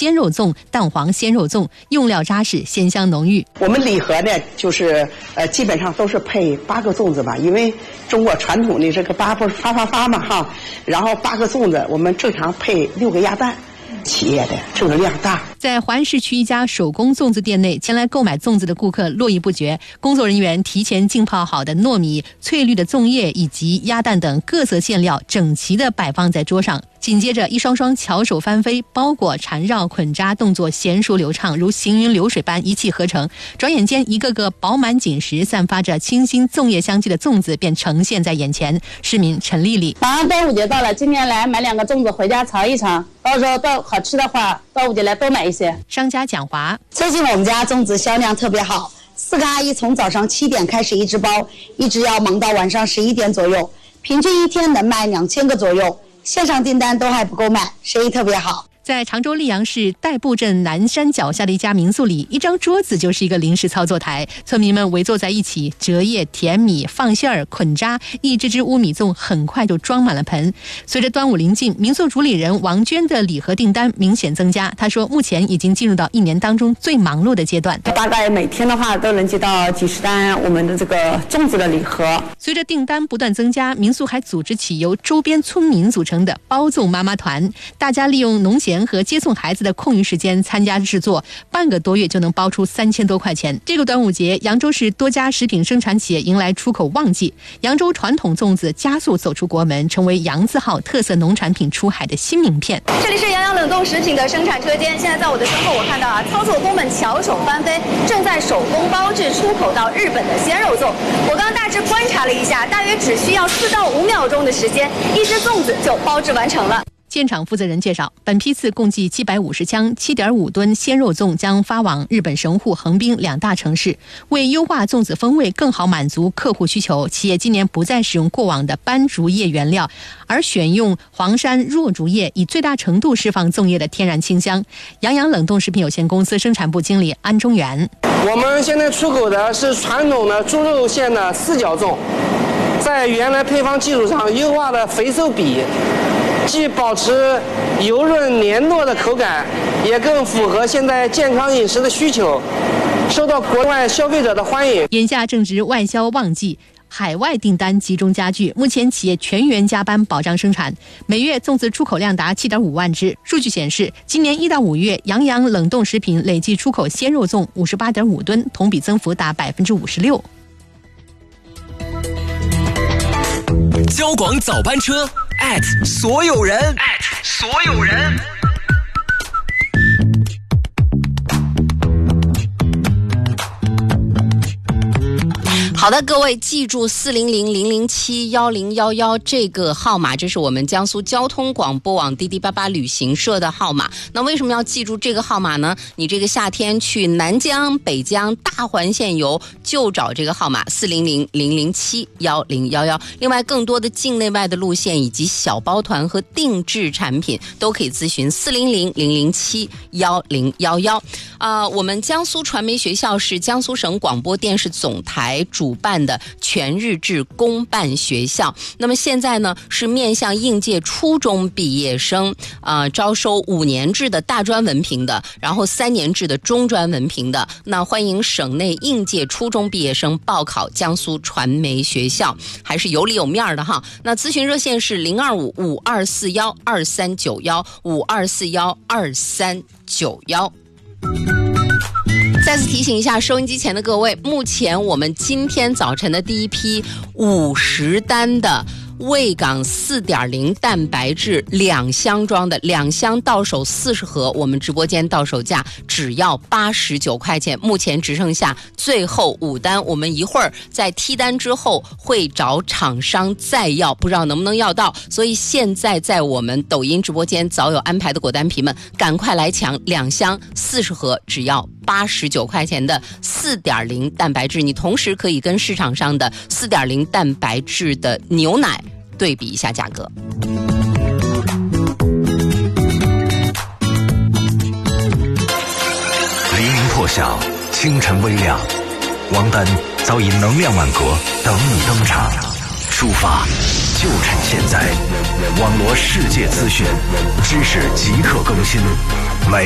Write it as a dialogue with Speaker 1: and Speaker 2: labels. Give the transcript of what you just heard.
Speaker 1: 鲜肉粽、蛋黄鲜肉粽，用料扎实，鲜香浓郁。
Speaker 2: 我们礼盒呢，就是基本上都是配8个粽子吧，因为中国传统的这个8不是发嘛哈，然后8个粽子，我们正常配6个鸭蛋。企业的这个量大。
Speaker 1: 在华安市区一家手工粽子店内，前来购买粽子的顾客络绎不绝。工作人员提前浸泡好的糯米、翠绿的粽叶以及鸭蛋等各色馅料整齐地摆放在桌上。紧接着，一双双巧手翻飞，包裹、缠绕、捆扎动作娴熟流畅，如行云流水般一气呵成。转眼间，一个个饱满紧实、散发着清新粽叶香气的粽子便呈现在眼前。市民陈丽丽：
Speaker 3: 马上端午节到了，今年来买2个粽子回家尝一尝，到时候好吃的话，端午节来多买一些。
Speaker 1: 商家蒋华：
Speaker 4: 最近我们家粽子销量特别好，4个阿姨从早上7点开始一直包，一直要忙到晚上11点左右，平均一天能卖2000个左右。线上订单都还不够卖，生意特别好。
Speaker 1: 在常州溧阳市代步镇南山脚下的一家民宿里，一张桌子就是一个临时操作台，村民们围坐在一起，折叶、填米、放馅儿、捆扎，一只只乌米粽很快就装满了盆。随着端午临近，民宿主理人王娟的礼盒订单明显增加。她说，目前已经进入到1年当中最忙碌的阶段，
Speaker 5: 大概每天的话都能接到几十单我们的这个粽子的礼盒。
Speaker 1: 随着订单不断增加，民宿还组织起由周边村民组成的包粽妈妈团，大家利用农闲和接送孩子的空余时间参加制作，半个多月就能包出3000多块钱。这个端午节，扬州市多家食品生产企业迎来出口旺季，扬州传统粽子加速走出国门，成为扬字号特色农产品出海的新名片。
Speaker 6: 这里是扬阳冷冻食品的生产车间，现在在我的身后，我看到操作工们巧手翻飞，正在手工包制出口到日本的鲜肉粽。我刚大致观察了一下，大约只需要4到5秒钟的时间，一只粽子就包制完成了。
Speaker 1: 现场负责人介绍，本批次共计750箱7.5吨鲜肉粽将发往日本神户、横滨2大城市。为优化粽子风味，更好满足客户需求，企业今年不再使用过往的斑竹叶原料，而选用黄山弱竹叶，以最大程度释放粽叶的天然清香。扬阳冷冻食品有限公司生产部经理安中元：
Speaker 7: 我们现在出口的是传统的猪肉馅的4角粽，在原来配方基础上优化了肥瘦比，既保持油润黏糯的口感，也更符合现在健康饮食的需求，受到国外消费者的欢迎。
Speaker 1: 眼下正值外销旺季，海外订单集中加剧，目前企业全员加班保障生产，每月粽子出口量达7.5万只。数据显示，今年1到5月，扬阳冷冻食品累计出口鲜肉粽58.5吨，同比增幅达56%。
Speaker 8: 交广早班车所有人
Speaker 9: 好的，各位记住400-007-1011这个号码，这是我们江苏交通广播网滴滴八八旅行社的号码。那为什么要记住这个号码呢？你这个夏天去南疆、北疆大环线游就找这个号码400-007-1011。另外，更多的境内外的路线以及小包团和定制产品都可以咨询400-007-1011。我们江苏传媒学校是江苏省广播电视总台主办的全日制公办学校，那么现在呢是面向应届初中毕业生，招收5年制的大专文凭的，然后3年制的中专文凭的。那欢迎省内应届初中毕业生报考江苏传媒学校，还是有里有面的哈。那咨询热线是025-5241-2391，5241-2391。再次提醒一下收音机前的各位，目前我们今天早晨的第一批50单的卫岗4.0蛋白质2箱装的，2箱到手40盒，我们直播间到手价只要89块钱，目前只剩下最后5单，我们一会儿在踢单之后会找厂商再要，不知道能不能要到，所以现在在我们抖音直播间早有安排的果单皮们，赶快来抢2箱40盒，只要89块钱的4.0蛋白质，你同时可以跟市场上的4.0蛋白质的牛奶对比一下价格。
Speaker 10: 黎明破晓，清晨微亮，王丹早已能量满格等你登场。出发就趁现在，网罗世界资讯，知识即刻更新，